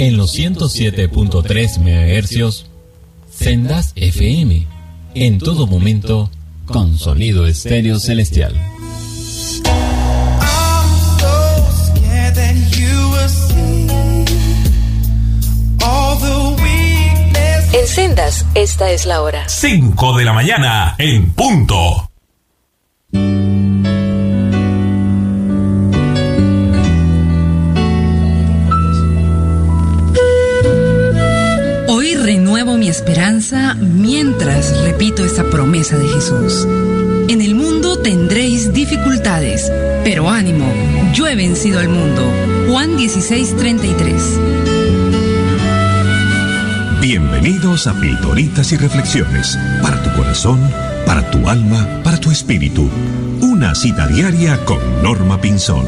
En los 107.3 MHz, Sendas FM. En todo momento, con sonido estéreo celestial. En Sendas, esta es la hora. 5 de la mañana, en punto. Hoy renuevo mi esperanza mientras repito esta promesa de Jesús. En el mundo tendréis dificultades, pero ánimo, yo he vencido al mundo. Juan 16:33. Bienvenidos a Pildoritas y Reflexiones, para tu corazón, para tu alma, para tu espíritu. Una cita diaria con Norma Pinzón.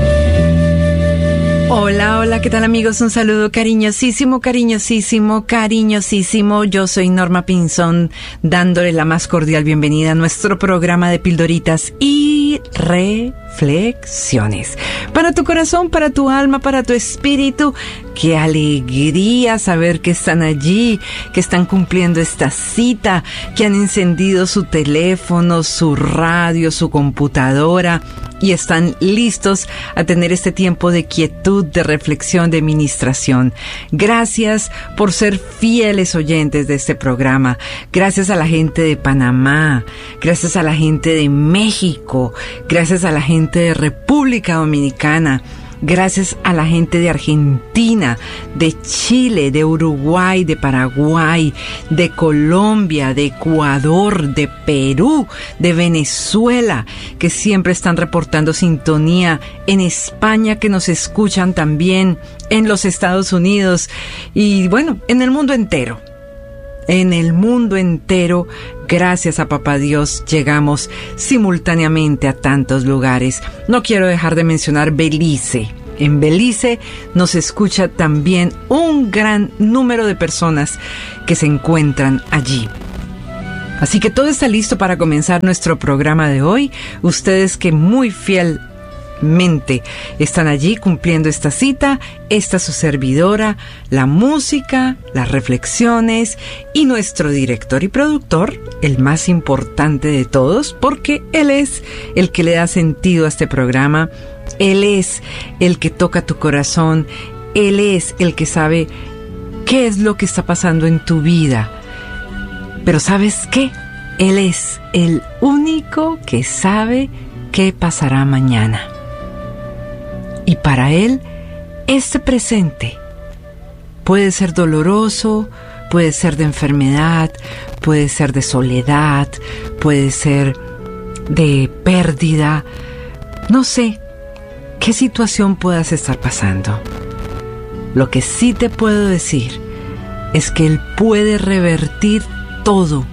Hola, hola, ¿qué tal amigos? Un saludo cariñosísimo, cariñosísimo, cariñosísimo. Yo soy Norma Pinzón, dándole la más cordial bienvenida a nuestro programa de Pildoritas y Reflexiones. Para tu corazón, para tu alma, para tu espíritu. Qué alegría saber que están allí, que están cumpliendo esta cita, que han encendido su teléfono, su radio, su computadora y están listos a tener este tiempo de quietud, de reflexión, de ministración. Gracias por ser fieles oyentes de este programa. Gracias a la gente de Panamá, gracias a la gente de México, gracias a la gente de República Dominicana. Gracias a la gente de Argentina, de Chile, de Uruguay, de Paraguay, de Colombia, de Ecuador, de Perú, de Venezuela, que siempre están reportando sintonía, en España, que nos escuchan también, en los Estados Unidos y bueno, en el mundo entero. En el mundo entero, gracias a Papá Dios, llegamos simultáneamente a tantos lugares. No quiero dejar de mencionar Belice. En Belice nos escucha también un gran número de personas que se encuentran allí. Así que todo está listo para comenzar nuestro programa de hoy. Ustedes que muy fielmente están allí cumpliendo esta cita, esta su servidora, la música, las reflexiones y nuestro director y productor, el más importante de todos, porque él es el que le da sentido a este programa, él es el que toca tu corazón, él es el que sabe qué es lo que está pasando en tu vida. Pero ¿sabes qué? Él es el único que sabe qué pasará mañana. Y para él, este presente puede ser doloroso, puede ser de enfermedad, puede ser de soledad, puede ser de pérdida. No sé qué situación puedas estar pasando. Lo que sí te puedo decir es que él puede revertir todo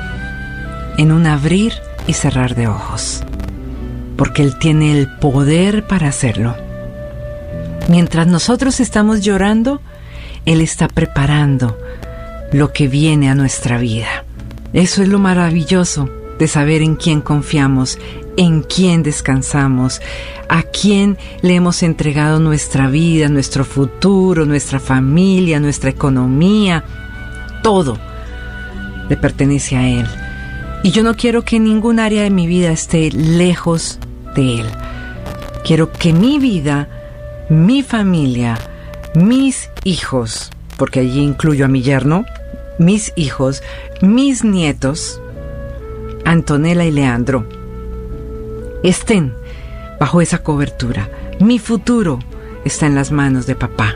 en un abrir y cerrar de ojos, porque él tiene el poder para hacerlo. Mientras nosotros estamos llorando, él está preparando lo que viene a nuestra vida. Eso es lo maravilloso de saber en quién confiamos, en quién descansamos, a quién le hemos entregado nuestra vida, nuestro futuro, nuestra familia, nuestra economía. Todo le pertenece a él. Y yo no quiero que ningún área de mi vida esté lejos de él. Quiero que mi vida, mi familia, mis hijos, porque allí incluyo a mi yerno, mis hijos, mis nietos, Antonella y Leandro, estén bajo esa cobertura. Mi futuro está en las manos de papá.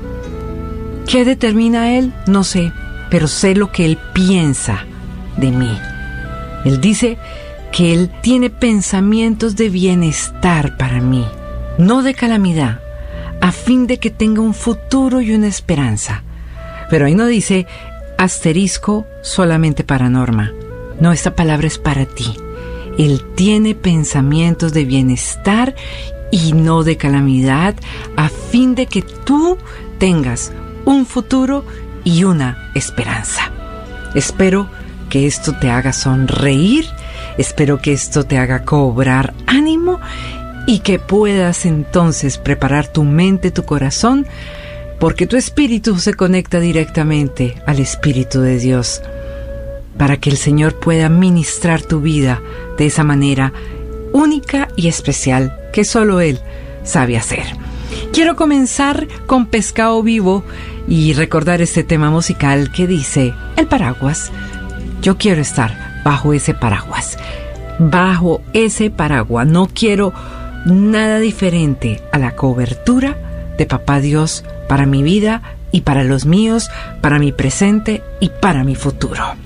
¿Qué determina él? No sé, pero sé lo que él piensa de mí. Él dice que él tiene pensamientos de bienestar para mí, no de calamidad, a fin de que tenga un futuro y una esperanza. Pero ahí no dice asterisco solamente para Norma. No, esta palabra es para ti. Él tiene pensamientos de bienestar y no de calamidad, a fin de que tú tengas un futuro y una esperanza. Espero que esto te haga sonreír, espero que esto te haga cobrar ánimo y que puedas entonces preparar tu mente, tu corazón, porque tu espíritu se conecta directamente al Espíritu de Dios, para que el Señor pueda ministrar tu vida de esa manera única y especial que solo Él sabe hacer. Quiero comenzar con Pescado Vivo y recordar este tema musical que dice: el paraguas. Yo quiero estar bajo ese paraguas. Bajo ese paraguas. No quiero nada diferente a la cobertura de Papá Dios para mi vida y para los míos, para mi presente y para mi futuro.